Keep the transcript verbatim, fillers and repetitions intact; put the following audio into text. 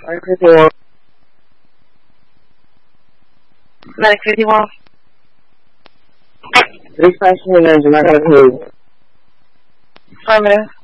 Medic fifty-one. Medic fifty-one. Three fashion engine, I got a Affirmative.